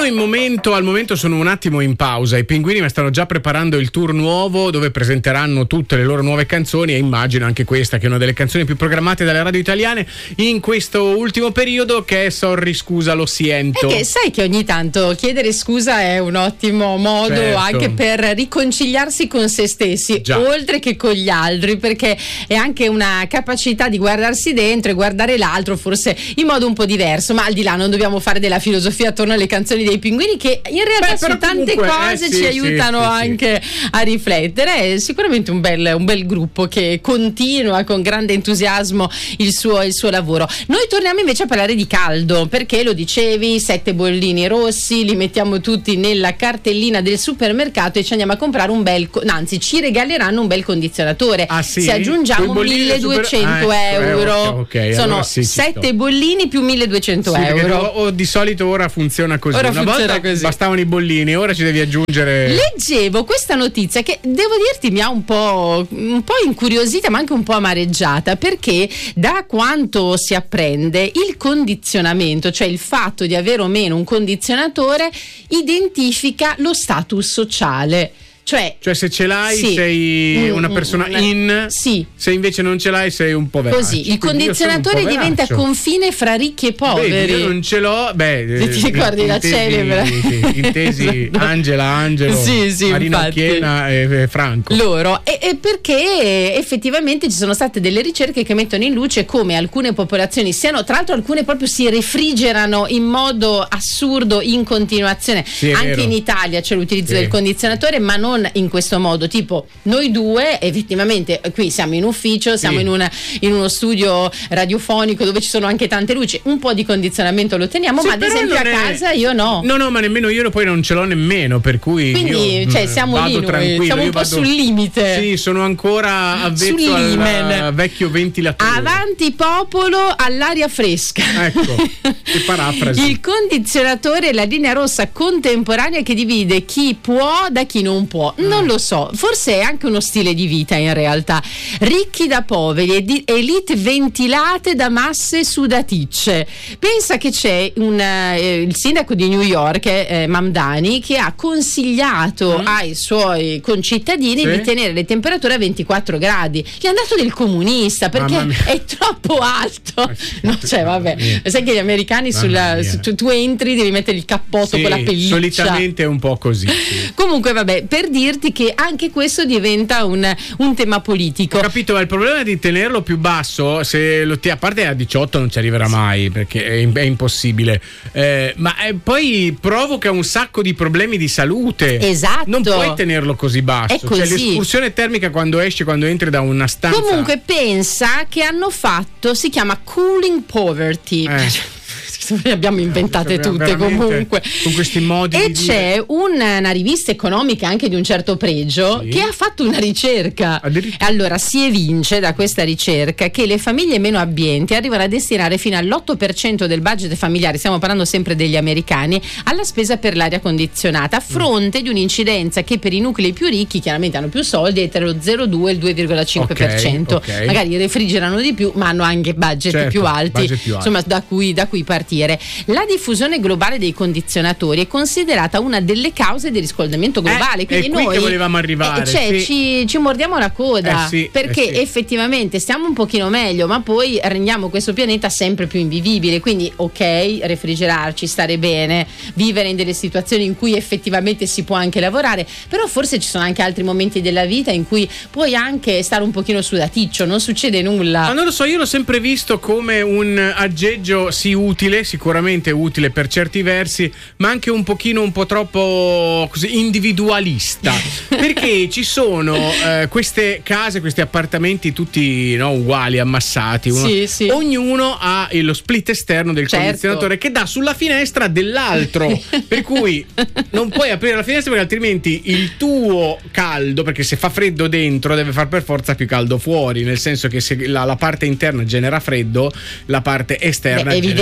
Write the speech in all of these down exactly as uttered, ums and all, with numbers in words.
Sono in momento, al momento sono un attimo in pausa. I Pinguini mi stanno già preparando il tour nuovo dove presenteranno tutte le loro nuove canzoni e immagino anche questa che è una delle canzoni più programmate dalle radio italiane in questo ultimo periodo, che è Sorry scusa lo siento. E che sai che ogni tanto chiedere scusa è un ottimo modo, certo, anche per riconciliarsi con se stessi, già, oltre che con gli altri, perché è anche una capacità di guardarsi dentro e guardare l'altro forse in modo un po' diverso. Ma al di là non dobbiamo fare della filosofia attorno alle canzoni dei Pinguini, che in realtà Beh, su tante comunque, cose eh, sì, ci aiutano sì, anche sì. a riflettere. È sicuramente un bel, un bel gruppo che continua con grande entusiasmo il suo, il suo lavoro. Noi torniamo invece a parlare di caldo, perché lo dicevi, sette bollini rossi, li mettiamo tutti nella cartellina del supermercato e ci andiamo a comprare un bel, anzi ci regaleranno un bel condizionatore. Ah, sì? Se aggiungiamo milleduecento super... ah, euro, eh, okay, okay. sono allora sì, sette bollini più milleduecento sì, euro. O, o di solito ora funziona così. Ora Una funziona volta così. Bastavano i bollini, ora ci devi aggiungere. Leggevo questa notizia che devo dirti mi ha un po', un po' incuriosita, ma anche un po' amareggiata, perché da quanto si apprende il condizionamento, cioè il fatto di avere o meno un condizionatore, identifica lo status sociale. Cioè, cioè se ce l'hai sì, sei una persona mm, in, sì. se invece non ce l'hai sei un poveraccio. Così il condizionatore diventa confine fra ricchi e poveri. Vedi, io non ce l'ho, beh, se ti ricordi la celebre sì, intesi Angela, Angelo, sì, sì, Marina Occhiena e Franco. Loro e, e perché effettivamente ci sono state delle ricerche che mettono in luce come alcune popolazioni siano, tra l'altro alcune proprio si refrigerano in modo assurdo in continuazione. Sì, anche vero. In Italia c'è l'utilizzo sì. del condizionatore, ma non in questo modo. Tipo noi due effettivamente qui siamo in ufficio, siamo sì. in, una, in uno studio radiofonico dove ci sono anche tante luci, un po' di condizionamento lo teniamo, sì, ma ad esempio a casa è... io no no no ma nemmeno io poi non ce l'ho nemmeno, per cui quindi io, cioè siamo vado lì noi, tranquillo, siamo un io po' vado... sul limite. Sì, sono ancora avvezzo al vecchio ventilatore. Avanti popolo, all'aria fresca. Ecco, che parafrasi. Il condizionatore è la linea rossa contemporanea che divide chi può da chi non può. Non lo so, forse è anche uno stile di vita in realtà. Ricchi da poveri, ed- elite ventilate da masse sudaticce. Pensa che c'è un, eh, il sindaco di New York, eh, Mamdani, che ha consigliato mm. ai suoi concittadini sì. di tenere le temperature a ventiquattro gradi. Gli hanno dato del comunista perché è troppo alto. No, cioè vabbè, sai che gli americani sulla, su, tu, tu entri devi mettere il cappotto sì, con la pelliccia. Solitamente è un po' così. Sì. Comunque vabbè, per dirti che anche questo diventa un, un tema politico. Ho capito, ma il problema è di tenerlo più basso. Se lo ti, a parte a diciotto non ci arriverà mai perché è, è impossibile, eh, ma eh, poi provoca un sacco di problemi di salute. Esatto, non puoi tenerlo così basso. È così. Cioè, l'escursione termica quando esci, quando entri da una stanza. Comunque pensa che hanno fatto, si chiama cooling poverty. Eh. Le abbiamo inventate tutte comunque con questi modi e di c'è dire. Una, una rivista economica anche di un certo pregio sì. che ha fatto una ricerca. Allora si evince da questa ricerca che le famiglie meno abbienti arrivano a destinare fino all'otto per cento del budget familiare, stiamo parlando sempre degli americani, alla spesa per l'aria condizionata, a fronte mm. di un'incidenza che per i nuclei più ricchi chiaramente hanno più soldi, è tra lo zero virgola due e il due virgola cinque per cento. Okay, okay. Magari refrigerano di più ma hanno anche budget, certo, più, alti, budget più alti, insomma da cui, da cui partire. La diffusione globale dei condizionatori è considerata una delle cause del riscaldamento globale, eh, quindi è qui noi che volevamo arrivare, eh, cioè, sì. ci, ci mordiamo la coda eh sì, perché eh sì. effettivamente stiamo un pochino meglio, ma poi rendiamo questo pianeta sempre più invivibile. Quindi ok, refrigerarci, stare bene, vivere in delle situazioni in cui effettivamente si può anche lavorare, però forse ci sono anche altri momenti della vita in cui puoi anche stare un pochino sudaticcio, non succede nulla. Ma non lo so, io l'ho sempre visto come un aggeggio sì utile, sicuramente utile per certi versi, ma anche un pochino un po' troppo così individualista perché ci sono eh, queste case, questi appartamenti tutti no, uguali, ammassati, uno, sì, sì. ognuno ha lo split esterno del certo. condizionatore che dà sulla finestra dell'altro per cui non puoi aprire la finestra perché altrimenti il tuo caldo, perché se fa freddo dentro deve far per forza più caldo fuori, nel senso che se la, la parte interna genera freddo la parte esterna Beh, genera evidentemente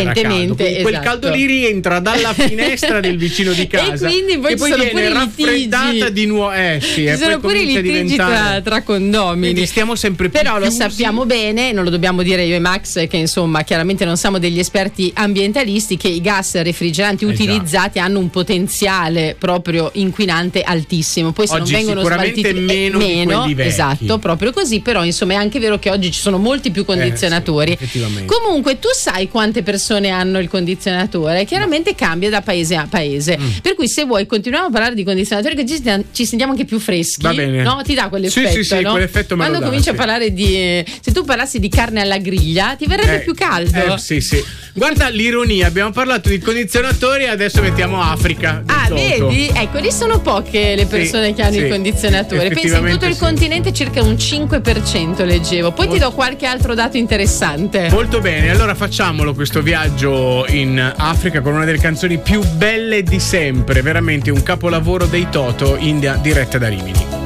Quindi esatto. quel caldo lì rientra dalla finestra del vicino di casa e quindi poi, e poi sono viene raffreddata di nuovo. Eh sì, ci sono pure i litigi diventare... tra, tra condomini. Quindi stiamo sempre più Però chiusi. lo sappiamo bene, non lo dobbiamo dire io e Max, che insomma chiaramente non siamo degli esperti ambientalisti, che i gas refrigeranti eh utilizzati già. hanno un potenziale proprio inquinante altissimo. Poi se oggi non vengono sicuramente smaltiti meno, eh, meno di esatto, proprio così. Però insomma è anche vero che oggi ci sono molti più condizionatori. Eh, sì, comunque tu sai quante persone hanno il condizionatore? Chiaramente no. cambia da paese a paese, mm. per cui se vuoi continuiamo a parlare di condizionatori, che ci, ci sentiamo anche più freschi. Va bene. No? Ti dà quell'effetto, sì, sì, sì, no? quell'effetto me quando lo dà, cominci sì. a parlare di, se tu parlassi di carne alla griglia ti verrebbe eh, più caldo. Eh, sì sì guarda l'ironia, abbiamo parlato di condizionatori e adesso mettiamo Africa. Ah Toto. vedi? Ecco, lì sono poche le persone sì, che hanno sì, il condizionatore. Pensa, in tutto il sì. continente circa un cinque per cento leggevo. Poi molto, ti do qualche altro dato interessante. Molto bene, allora facciamolo questo viaggio in Africa con una delle canzoni più belle di sempre, veramente un capolavoro dei Toto, India, diretta da Rimini.